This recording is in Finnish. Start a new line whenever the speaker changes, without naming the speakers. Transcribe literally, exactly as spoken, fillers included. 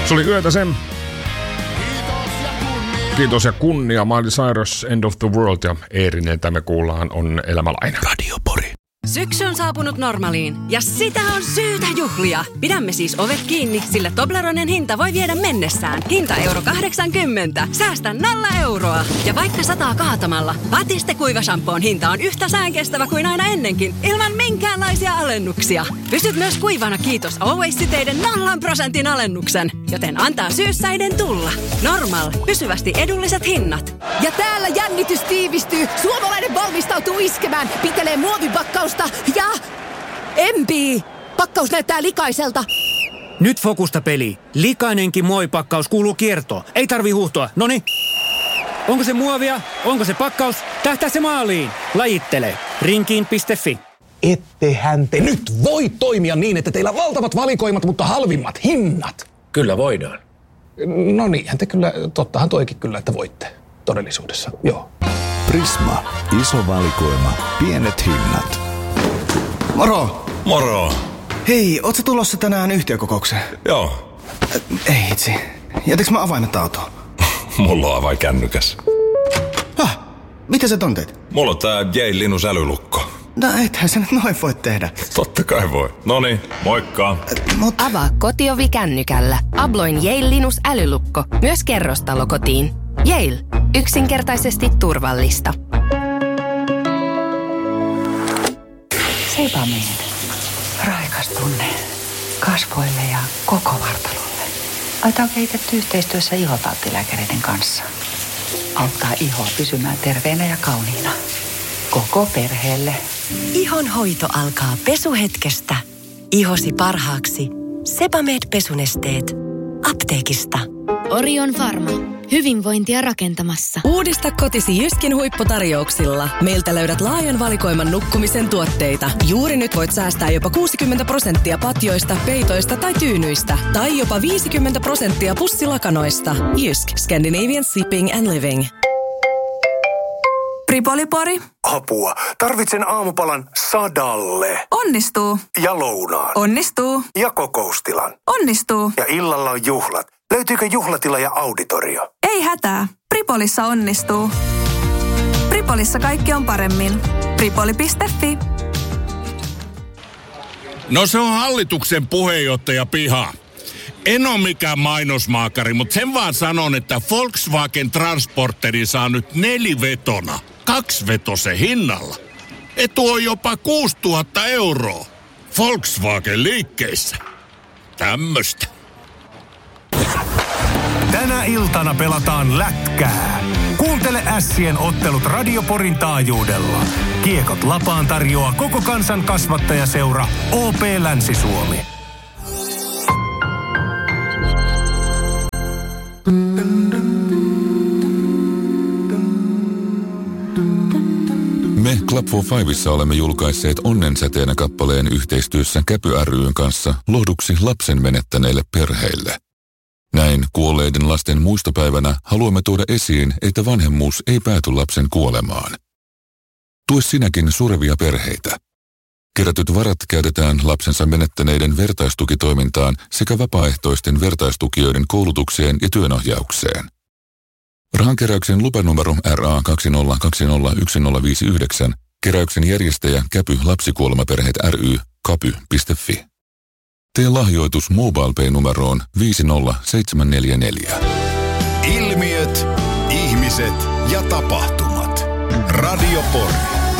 Se oli Yötä sen. Kiitos ja kunnia. Miley Cyrus, End of the World ja Eerinen, tämä me kuullaan, on Elämälaina.
Radio Pori.
Syksy on saapunut normaaliin ja sitä on syytä juhlia. Pidämme siis ovet kiinni, sillä Tobleronen hinta voi viedä mennessään. Hinta euro kahdeksankymmentä. Säästä nolla euroa. Ja vaikka sataa kaatamalla, Batiste kuivashampoon hinta on yhtä säänkestävä kuin aina ennenkin, ilman minkäänlaisia alennuksia. Pysyt myös kuivana kiitos Always-siteiden nollan prosentin alennuksen. Joten antaa syyssäiden tulla. Normal. Pysyvästi edulliset hinnat.
Ja täällä jännitys tiivistyy. Suomalainen valmistautuu iskemään. Pitelee muovipakkausta ja empii. Pakkaus näyttää likaiselta.
Nyt fokusta peli. Likainenkin muovipakkaus kuuluu kiertoon. Ei tarvi huuhtoa. Noni. Onko se muovia? Onko se pakkaus? Tähtää se maaliin. Lajittele. Rinkiin piste fi.
Ettehän te nyt voi toimia niin, että teillä on valtavat valikoimat, mutta halvimmat hinnat.
Kyllä voidaan.
No niinhän te kyllä, tottahan toikin kyllä, että voitte todellisuudessa, joo.
Prisma. Iso valikoima. Pienet hinnat.
Moro!
Moro!
Hei, ootko tulossa tänään yhtiökokoukseen?
Joo.
Äh, ei itse. Jätäks mä avaimet autoon?
Mulla on avain kännykäs.
Häh? Miten sä ton teet?
Mulla on tää Yale Linus älylukko.
No ethän sä nyt noin voi tehdä.
Totta kai voi. Noniin, moikka.
Äh, mut...
Avaa kotiovi kännykällä. Abloin Yale Linus älylukko. Myös kerrostalokotiin. Yale. Yksinkertaisesti turvallista.
Sebamed. Raikas tunne kasvoille ja koko vartalolle. Aita on kehitetty yhteistyössä ihotalttilääkäreiden kanssa. Auttaa ihoa pysymään terveenä ja kauniina. Koko perheelle.
Ihon hoito alkaa pesuhetkestä. Ihosi parhaaksi. Sebamed pesunesteet. Apteekista.
Orion Pharma. Hyvinvointia rakentamassa.
Uudista kotisi Jyskin huipputarjouksilla. Meiltä löydät laajan valikoiman nukkumisen tuotteita. Juuri nyt voit säästää jopa kuusikymmentä prosenttia patjoista, peitoista tai tyynyistä. Tai jopa viisikymmentä prosenttia pussilakanoista. Jysk. Scandinavian Sleeping and Living.
Ripolipori.
Apua. Tarvitsen aamupalan sadalle.
Onnistuu.
Ja lounaan.
Onnistuu.
Ja kokoustilan.
Onnistuu.
Ja illalla on juhlat. Löytyykö juhlatila ja auditorio?
Ei hätää. Pripolissa onnistuu. Pripolissa kaikki on paremmin. Pripoli piste fi.
No se on hallituksen puheenjohtaja piha. En ole mikään mainosmaakari, mutta sen vaan sanon, että Volkswagen Transporteri saa nyt nelivetona. Kaksivetosen hinnalla. Etu on jopa kuusituhatta euroa. Volkswagen liikkeissä. Tämmöstä.
Tänä iltana pelataan lätkää. Kuuntele Ässien ottelut Radio Porin taajuudella. Kiekot lapaan tarjoaa koko kansan kasvattajaseura O P Länsi-Suomi.
Me Club for Fivessa olemme julkaisseet Onnensäteenä kappaleen yhteistyössä Käpy ry:n kanssa lohduksi lapsen menettäneille perheille. Näin kuolleiden lasten muistopäivänä haluamme tuoda esiin, että vanhemmuus ei pääty lapsen kuolemaan. Tue sinäkin surevia perheitä. Kerätyt varat käytetään lapsensa menettäneiden vertaistukitoimintaan sekä vapaaehtoisten vertaistukijoiden koulutukseen ja työnohjaukseen. Rahankeräyksen lupanumero R A kaksi nolla kaksi nolla yksi nolla viisi yhdeksän, keräyksen järjestäjä Käpy Lapsikuolemaperheet ry, kapy piste fi. Tee lahjoitus MobilePay-numeroon viisi nolla seitsemän neljä neljä.
Ilmiöt, ihmiset ja tapahtumat. Radio Pori.